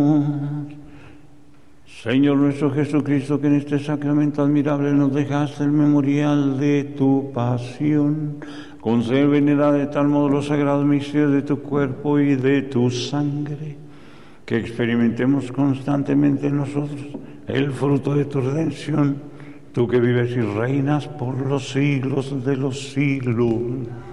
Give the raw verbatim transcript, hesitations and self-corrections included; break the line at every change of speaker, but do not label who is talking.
Señor nuestro Jesucristo, que en este sacramento admirable nos dejaste el memorial de tu pasión, concede venerar de tal modo los sagrados misterios de tu cuerpo y de tu sangre, que experimentemos constantemente en nosotros el fruto de tu redención, tú que vives y reinas por los siglos de los siglos.